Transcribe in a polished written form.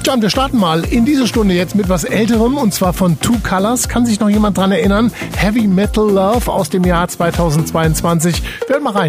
Ja, und wir starten mal in diese Stunde jetzt mit was Älterem, und zwar von Two Colors. Kann sich noch jemand dran erinnern? Heavy Metal Love aus dem Jahr 2022. Wir hören mal rein.